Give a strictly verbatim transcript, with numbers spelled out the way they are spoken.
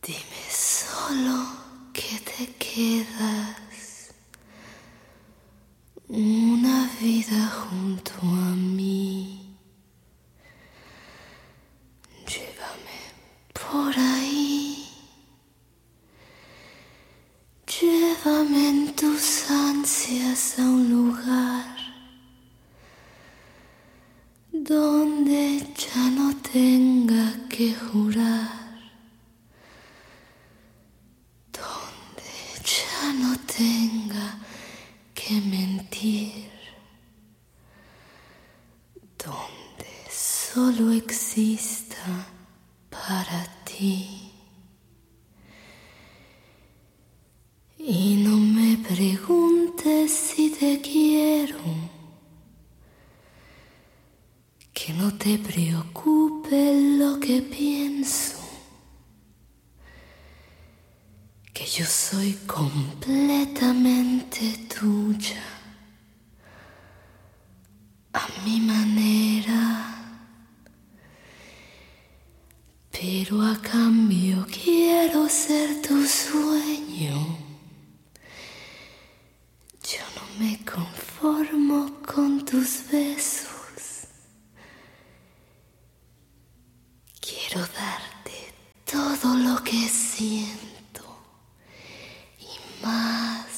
Dime solo que te quedas una vida junto a mí. Llévame por ahí, llévame en tus ansias a un lugar donde ya no tenga que jurar, donde ya no tenga que mentir, donde solo exista para ti. Y no me preguntes si te quiero, que no te preocupe lo que pienso, que yo soy completamente tuya, a mi manera. Pero a cambio quiero ser tu sueño. Yo no me conformo con tus besos. Quiero darte todo lo que siento.